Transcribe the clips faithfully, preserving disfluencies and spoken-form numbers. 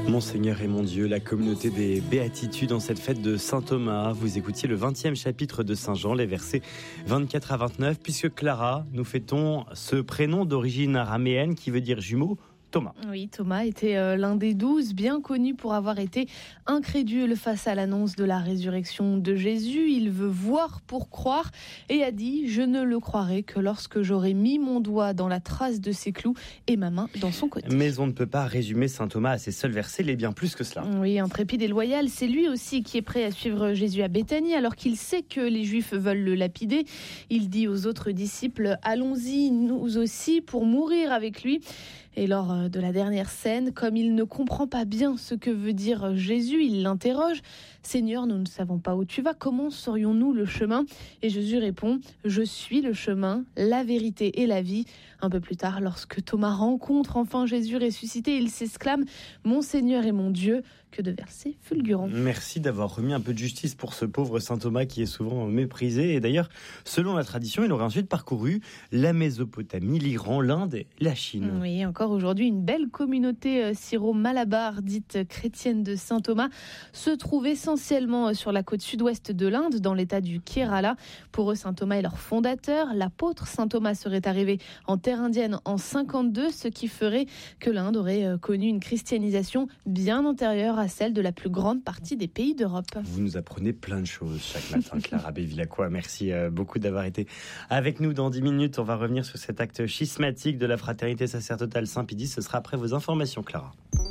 Mon Seigneur et mon Dieu, la communauté des béatitudes en cette fête de Saint Thomas. Vous écoutiez le vingtième chapitre de Saint Jean, les versets vingt-quatre à vingt-neuf, puisque Clara, nous fêtons ce prénom d'origine araméenne qui veut dire jumeau, Thomas. Oui, Thomas était euh, l'un des douze, bien connu pour avoir été incrédule face à l'annonce de la résurrection de Jésus. Il veut voir pour croire et a dit « Je ne le croirai que lorsque j'aurai mis mon doigt dans la trace de ses clous et ma main dans son côté. » Mais on ne peut pas résumer Saint Thomas à ses seuls versets, il est bien plus que cela. Oui, intrépide et loyal, c'est lui aussi qui est prêt à suivre Jésus à Béthanie alors qu'il sait que les Juifs veulent le lapider. Il dit aux autres disciples « Allons-y, nous aussi, pour mourir avec lui ». Et lors de la dernière scène, comme il ne comprend pas bien ce que veut dire Jésus, il l'interroge. « Seigneur, nous ne savons pas où tu vas, comment saurions-nous le chemin ?» Et Jésus répond « Je suis le chemin, la vérité et la vie ». Un peu plus tard, lorsque Thomas rencontre enfin Jésus ressuscité, il s'exclame « Mon Seigneur et mon Dieu ». Que de versets fulgurants. Merci d'avoir remis un peu de justice pour ce pauvre Saint Thomas qui est souvent méprisé. Et d'ailleurs, selon la tradition, il aurait ensuite parcouru la Mésopotamie, l'Iran, l'Inde et la Chine. Oui, encore aujourd'hui, une belle communauté syro-malabar, dite chrétienne de Saint Thomas, se trouve essentiellement sur la côte sud-ouest de l'Inde, dans l'état du Kerala. Pour eux, Saint Thomas est leur fondateur. L'apôtre Saint Thomas serait arrivé en terre indienne en cinquante-deux, ce qui ferait que l'Inde aurait connu une christianisation bien antérieure à celle de la plus grande partie des pays d'Europe. Vous nous apprenez plein de choses chaque matin, Clara Bevilacqua. Merci beaucoup d'avoir été avec nous. Dans dix minutes, on va revenir sur cet acte schismatique de la fraternité sacerdotale Saint-Pédis. Ce sera après vos informations, Clara.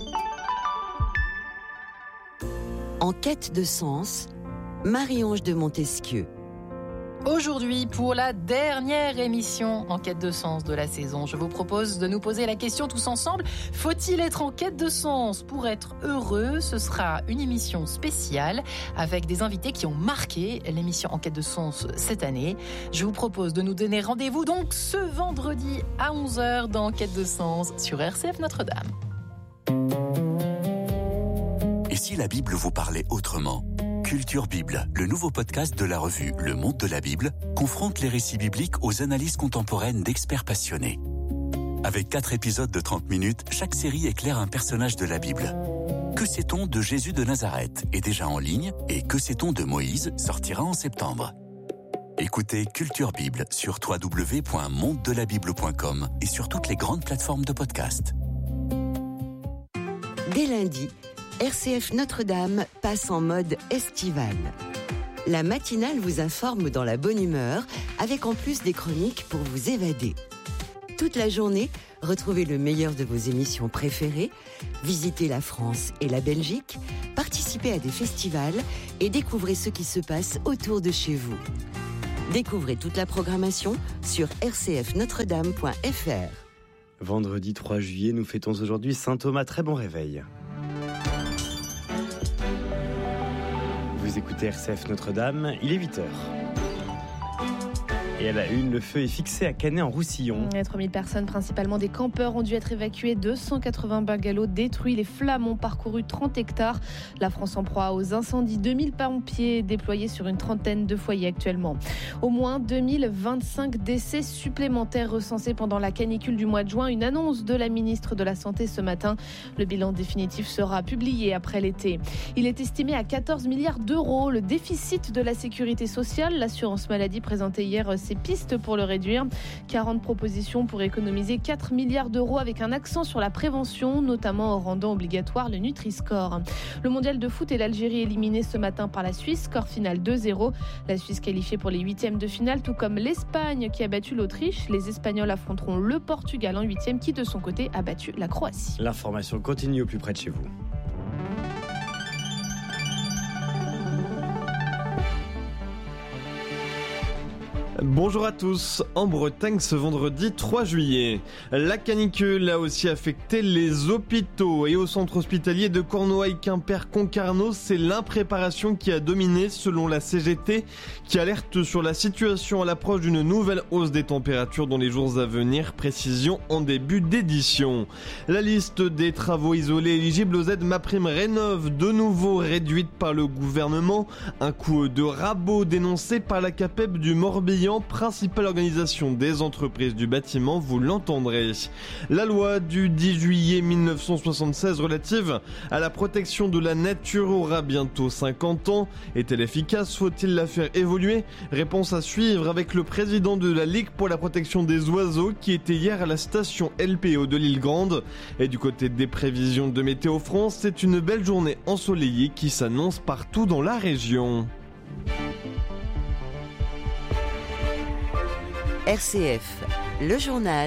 En quête de sens, Marie-Ange de Montesquieu. Aujourd'hui, pour la dernière émission en quête de sens de la saison, je vous propose de nous poser la question tous ensemble. Faut-il être en quête de sens pour être heureux ? Ce sera une émission spéciale avec des invités qui ont marqué l'émission en quête de sens cette année. Je vous propose de nous donner rendez-vous donc ce vendredi à onze heures dans Quête de sens sur R C F Notre-Dame. Et si la Bible vous parlait autrement ? Culture Bible, le nouveau podcast de la revue Le Monde de la Bible, confronte les récits bibliques aux analyses contemporaines d'experts passionnés. Avec quatre épisodes de trente minutes, chaque série éclaire un personnage de la Bible. Que sait-on de Jésus de Nazareth est déjà en ligne et Que sait-on de Moïse sortira en septembre. Écoutez Culture Bible sur w w w point monde de la bible point com et sur toutes les grandes plateformes de podcast. Dès lundi, R C F Notre-Dame passe en mode estival. La matinale vous informe dans la bonne humeur, avec en plus des chroniques pour vous évader. Toute la journée, retrouvez le meilleur de vos émissions préférées, visitez la France et la Belgique, participez à des festivals et découvrez ce qui se passe autour de chez vous. Découvrez toute la programmation sur r c f notre dame point f r. Vendredi trois juillet, nous fêtons aujourd'hui Saint Thomas. Très bon réveil. Vous écoutez R C F Notre-Dame, il est huit heures. Et à la une, le feu est fixé à Canet-en-Roussillon. trois mille personnes, principalement des campeurs, ont dû être évacuées. deux cent quatre-vingts bungalows détruits. Les flammes ont parcouru trente hectares. La France en proie aux incendies. deux mille pompiers déployés sur une trentaine de foyers actuellement. Au moins deux mille vingt-cinq décès supplémentaires recensés pendant la canicule du mois de juin. Une annonce de la ministre de la Santé ce matin. Le bilan définitif sera publié après l'été. Il est estimé à quatorze milliards d'euros le déficit de la sécurité sociale. L'assurance maladie présentait hier ses pistes pour le réduire. quarante propositions pour économiser quatre milliards d'euros avec un accent sur la prévention, notamment en rendant obligatoire le Nutri-Score. Le mondial de foot et l'Algérie éliminés ce matin par la Suisse, score final deux zéro. La Suisse qualifiée pour les huitièmes de finale, tout comme l'Espagne qui a battu l'Autriche. Les Espagnols affronteront le Portugal en huitième qui de son côté a battu la Croatie. L'information continue au plus près de chez vous. Bonjour à tous. En Bretagne ce vendredi trois juillet, la canicule a aussi affecté les hôpitaux et au centre hospitalier de Cornouailles-Quimper-Concarneau, c'est l'impréparation qui a dominé selon la C G T qui alerte sur la situation à l'approche d'une nouvelle hausse des températures dans les jours à venir. Précision en début d'édition. La liste des travaux isolés éligibles aux aides MaPrimeRénov' de nouveau réduite par le gouvernement. Un coup de rabot dénoncé par la CAPEB du Morbihan. patient, principale organisation des entreprises du bâtiment, vous l'entendrez. La loi du dix juillet mille neuf cent soixante-seize relative à la protection de la nature aura bientôt cinquante ans. Est-elle efficace ? Faut-il la faire évoluer ? Réponse à suivre avec le président de la Ligue pour la protection des oiseaux qui était hier à la station L P O de l'Île Grande. Et du côté des prévisions de Météo France, c'est une belle journée ensoleillée qui s'annonce partout dans la région. R C F, le journal,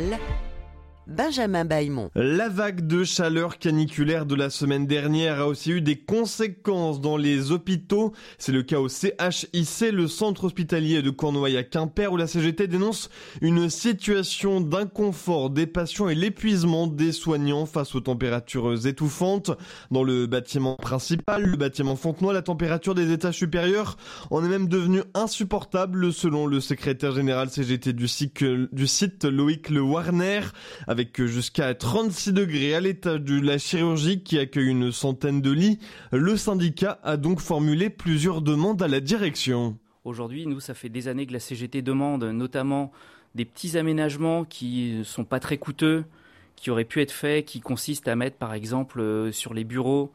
Benjamin Bailmont. La vague de chaleur caniculaire de la semaine dernière a aussi eu des conséquences dans les hôpitaux. C'est le cas au C H I C, le centre hospitalier de Cornouailles à Quimper, où la C G T dénonce une situation d'inconfort des patients et l'épuisement des soignants face aux températures étouffantes. Dans le bâtiment principal, le bâtiment Fontenoy, la température des étages supérieurs en est même devenue insupportable, selon le secrétaire général C G T du site, du site Loïc Le Warner, avec jusqu'à trente-six degrés à l'étage de la chirurgie qui accueille une centaine de lits. Le syndicat a donc formulé plusieurs demandes à la direction. Aujourd'hui, nous, ça fait des années que la C G T demande notamment des petits aménagements qui ne sont pas très coûteux, qui auraient pu être faits, qui consistent à mettre par exemple sur les bureaux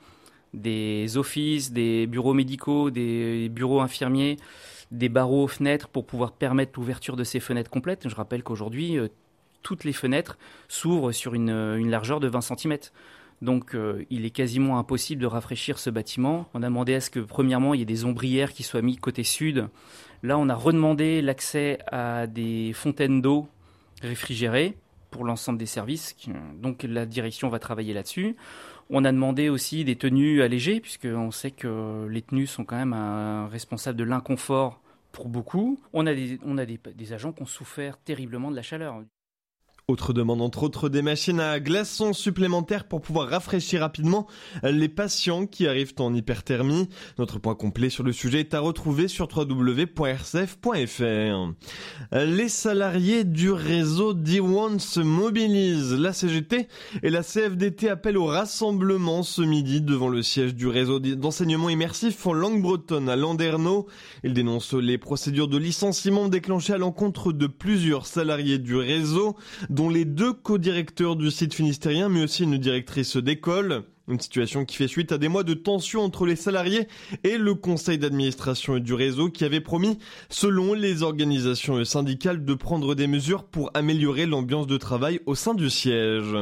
des offices, des bureaux médicaux, des bureaux infirmiers, des barreaux aux fenêtres pour pouvoir permettre l'ouverture de ces fenêtres complètes. Je rappelle qu'aujourd'hui, toutes les fenêtres s'ouvrent sur une, une largeur de vingt centimètres. Donc euh, il est quasiment impossible de rafraîchir ce bâtiment. On a demandé à ce que, premièrement, il y ait des ombrières qui soient mises côté sud. Là, on a redemandé l'accès à des fontaines d'eau réfrigérées pour l'ensemble des services. Donc la direction va travailler là-dessus. On a demandé aussi des tenues allégées, puisqu'on sait que les tenues sont quand même un responsable de l'inconfort pour beaucoup. On a des, on a des, des agents qui ont souffert terriblement de la chaleur. Autre demande, entre autres, des machines à glaçons supplémentaires pour pouvoir rafraîchir rapidement les patients qui arrivent en hyperthermie. Notre point complet sur le sujet est à retrouver sur w w w point r c f point f r. Les salariés du réseau D un se mobilisent. La C G T et la C F D T appellent au rassemblement ce midi devant le siège du réseau d'enseignement immersif en langue bretonne à Landerneau. Ils dénoncent les procédures de licenciement déclenchées à l'encontre de plusieurs salariés du réseau, dont les deux co-directeurs du site finistérien, mais aussi une directrice d'école. Une situation qui fait suite à des mois de tension entre les salariés et le conseil d'administration du réseau qui avait promis, selon les organisations syndicales, de prendre des mesures pour améliorer l'ambiance de travail au sein du siège.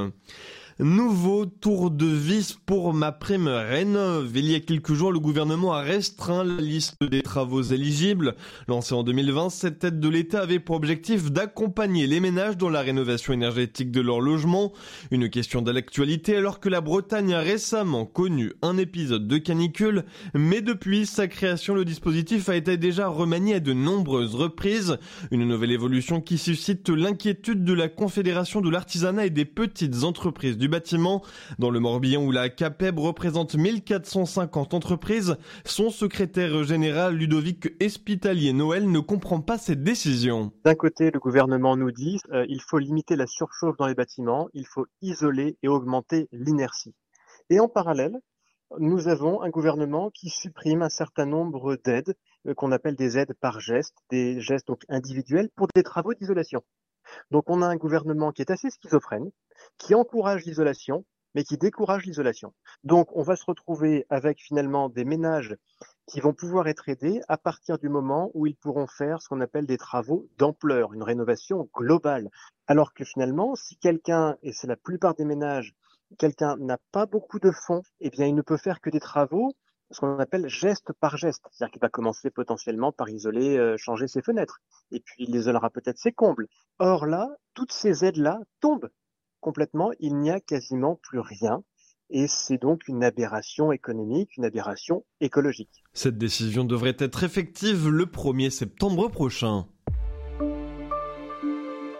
Nouveau tour de vis pour MaPrimeRénov'. Il y a quelques jours, le gouvernement a restreint la liste des travaux éligibles. Lancée en deux mille vingt, cette aide de l'État avait pour objectif d'accompagner les ménages dans la rénovation énergétique de leur logement. Une question d'actualité alors que la Bretagne a récemment connu un épisode de canicule. Mais depuis sa création, le dispositif a été déjà remanié à de nombreuses reprises. Une nouvelle évolution qui suscite l'inquiétude de la Confédération de l'artisanat et des petites entreprises du bâtiment. Dans le Morbihan, où la CAPEB représente mille quatre cent cinquante entreprises, son secrétaire général Ludovic Espitalier-Noël ne comprend pas cette décision. D'un côté, le gouvernement nous dit euh, il faut limiter la surchauffe dans les bâtiments, il faut isoler et augmenter l'inertie. Et en parallèle, nous avons un gouvernement qui supprime un certain nombre d'aides euh, qu'on appelle des aides par geste, des gestes donc individuels pour des travaux d'isolation. Donc on a un gouvernement qui est assez schizophrène, qui encourage l'isolation, mais qui décourage l'isolation. Donc on va se retrouver avec finalement des ménages qui vont pouvoir être aidés à partir du moment où ils pourront faire ce qu'on appelle des travaux d'ampleur, une rénovation globale. Alors que finalement, si quelqu'un, et c'est la plupart des ménages, quelqu'un n'a pas beaucoup de fonds, eh bien il ne peut faire que des travaux, ce qu'on appelle geste par geste. C'est-à-dire qu'il va commencer potentiellement par isoler, euh, changer ses fenêtres. Et puis il isolera peut-être ses combles. Or là, toutes ces aides-là tombent complètement. Il n'y a quasiment plus rien. Et c'est donc une aberration économique, une aberration écologique. Cette décision devrait être effective le premier septembre prochain.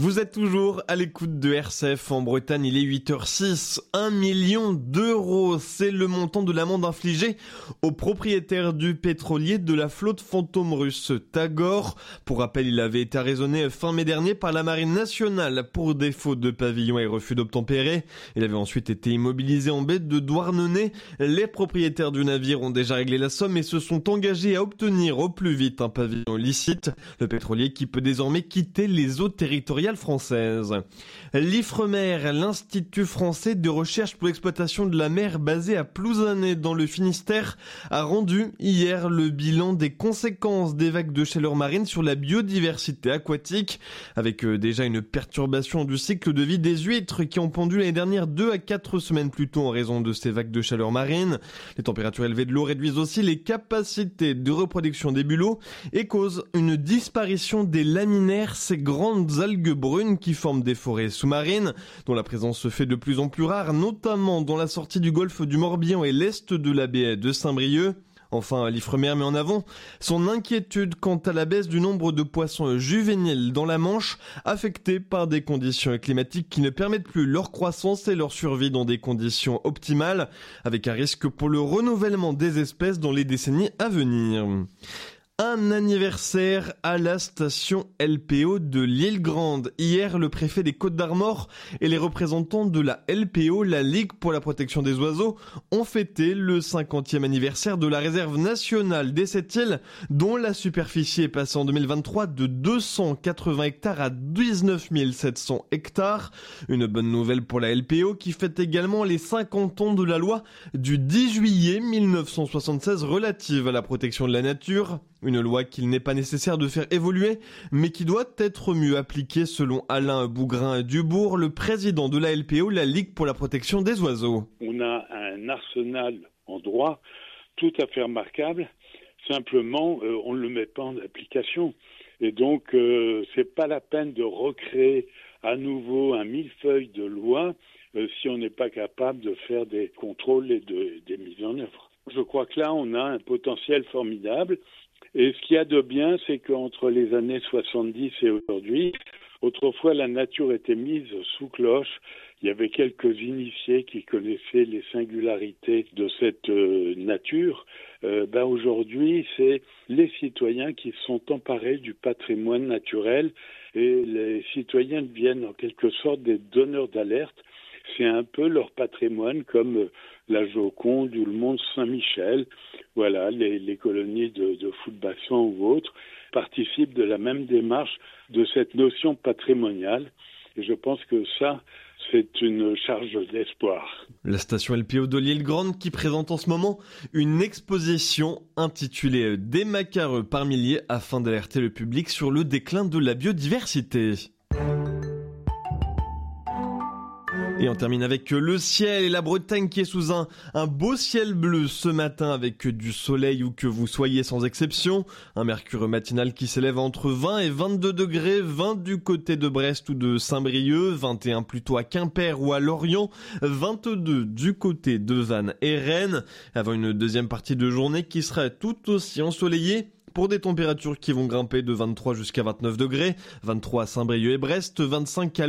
Vous êtes toujours à l'écoute de R C F. En Bretagne, il est huit heures six. un million d'euros, c'est le montant de l'amende infligée au propriétaire du pétrolier de la flotte fantôme russe Tagor. Pour rappel, il avait été arraisonné fin mai dernier par la Marine nationale pour défaut de pavillon et refus d'obtempérer. Il avait ensuite été immobilisé en baie de Douarnenez. Les propriétaires du navire ont déjà réglé la somme et se sont engagés à obtenir au plus vite un pavillon licite. Le pétrolier qui peut désormais quitter les eaux territoriales française. L'Ifremer, l'Institut français de recherche pour l'exploitation de la mer basé à Plouzané dans le Finistère, a rendu hier le bilan des conséquences des vagues de chaleur marine sur la biodiversité aquatique, avec déjà une perturbation du cycle de vie des huîtres qui ont pondu l'année dernière deux à quatre semaines plus tôt en raison de ces vagues de chaleur marine. Les températures élevées de l'eau réduisent aussi les capacités de reproduction des bulots et causent une disparition des laminaires, ces grandes algues brunes qui forment des forêts sous-marines, dont la présence se fait de plus en plus rare, notamment dans la sortie du golfe du Morbihan et l'est de la baie de Saint-Brieuc. Enfin, l'Ifremer met en avant son inquiétude quant à la baisse du nombre de poissons juvéniles dans la Manche, affectés par des conditions climatiques qui ne permettent plus leur croissance et leur survie dans des conditions optimales, avec un risque pour le renouvellement des espèces dans les décennies à venir. Un anniversaire à la station L P O de l'Île-Grande. Hier, le préfet des Côtes-d'Armor et les représentants de la L P O, la Ligue pour la protection des oiseaux, ont fêté le cinquantième anniversaire de la réserve nationale des Sept-Îles, dont la superficie est passée en deux mille vingt-trois de deux cent quatre-vingts hectares à dix-neuf mille sept cents hectares. Une bonne nouvelle pour la L P O qui fête également les cinquante ans de la loi du dix juillet mille neuf cent soixante-seize relative à la protection de la nature. Une loi qu'il n'est pas nécessaire de faire évoluer, mais qui doit être mieux appliquée selon Alain Bougrain-Dubourg, le président de la L P O, la Ligue pour la protection des oiseaux. On a un arsenal en droit tout à fait remarquable, simplement euh, on ne le met pas en application. Et donc euh, c'est pas la peine de recréer à nouveau un millefeuille de loi euh, si on n'est pas capable de faire des contrôles et de, des mises en œuvre. Je crois que là on a un potentiel formidable. Et ce qu'il y a de bien, c'est qu'entre les années soixante-dix et aujourd'hui, autrefois la nature était mise sous cloche. Il y avait quelques initiés qui connaissaient les singularités de cette euh, nature. Euh, ben aujourd'hui, c'est les citoyens qui sont emparés du patrimoine naturel et les citoyens deviennent en quelque sorte des donneurs d'alerte. C'est un peu leur patrimoine comme la Joconde ou le Mont Saint-Michel. Voilà, les, les colonies de, de Foutbassan ou autres participent de la même démarche de cette notion patrimoniale. Et je pense que ça, c'est une charge d'espoir. La station L P O de l'Île-Grande qui présente en ce moment une exposition intitulée « Des macareux par milliers » afin d'alerter le public sur le déclin de la biodiversité. Et on termine avec le ciel et la Bretagne qui est sous un, un beau ciel bleu ce matin avec du soleil où que vous soyez sans exception. Un mercure matinal qui s'élève entre vingt et vingt-deux degrés, vingt du côté de Brest ou de Saint-Brieuc, vingt et un plutôt à Quimper ou à Lorient, vingt-deux du côté de Vannes et Rennes, avant une deuxième partie de journée qui sera tout aussi ensoleillée, pour des températures qui vont grimper de vingt-trois jusqu'à vingt-neuf degrés, vingt-trois à Saint-Brieuc et Brest, vingt-cinq à